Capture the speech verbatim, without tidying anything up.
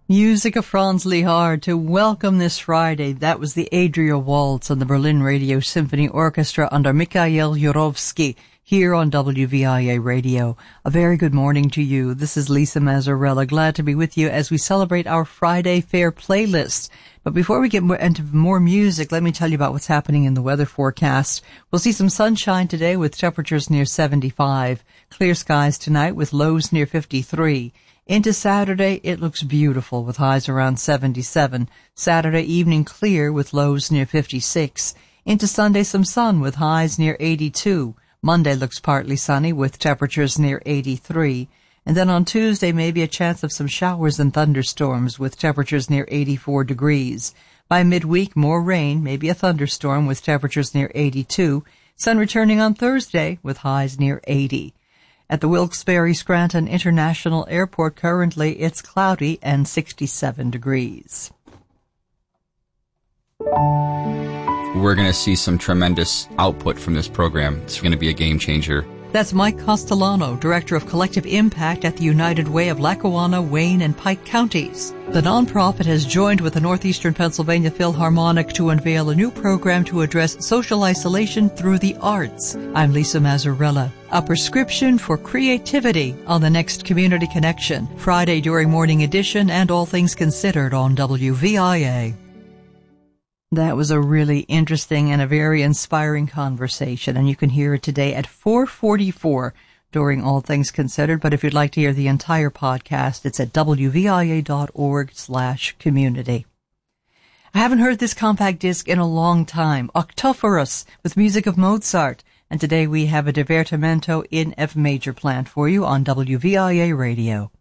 Music of Franz Lehár to welcome this Friday. That was the Adria Waltz and the Berlin Radio Symphony Orchestra under Mikhail Yurovsky here on W V I A Radio. A very good morning to you. This is Lisa Mazzarella. Glad to be with you as we celebrate our Friday Fair playlist. But before we get more into more music, let me tell you about what's happening in the weather forecast. We'll see some sunshine today with temperatures near seventy-five. Clear skies tonight with lows near fifty-three. Into Saturday, it looks beautiful with highs around seventy-seven. Saturday evening clear with lows near fifty-six. Into Sunday, some sun with highs near eighty-two. Monday looks partly sunny with temperatures near eighty-three. And then on Tuesday, maybe a chance of some showers and thunderstorms with temperatures near eighty-four degrees. By midweek, more rain, maybe a thunderstorm with temperatures near eighty-two. Sun returning on Thursday with highs near eighty. At the Wilkes-Barre Scranton International Airport, currently it's cloudy and sixty-seven degrees. We're going to see some tremendous output from this program. It's going to be a game changer. That's Mike Castellano, Director of Collective Impact at the United Way of Lackawanna, Wayne, and Pike counties. The nonprofit has joined with the Northeastern Pennsylvania Philharmonic to unveil a new program to address social isolation through the arts. I'm Lisa Mazzarella. A prescription for creativity on the next Community Connection, Friday during Morning Edition and All Things Considered on W V I A. That was a really interesting and a very inspiring conversation, and you can hear it today at four forty-four during All Things Considered. But if you'd like to hear the entire podcast, it's at W V I A dot org slash community. I haven't heard this compact disc in a long time, Octophorus, with music of Mozart, and today we have a divertimento in F major planned for you on W V I A Radio.